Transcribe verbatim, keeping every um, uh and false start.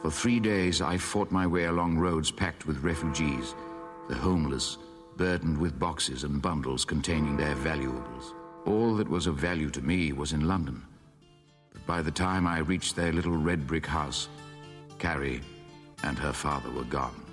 For three days, I fought my way along roads packed with refugees, the homeless, burdened with boxes and bundles containing their valuables. All that was of value to me was in London. But by the time I reached their little red brick house, Carrie and her father were gone.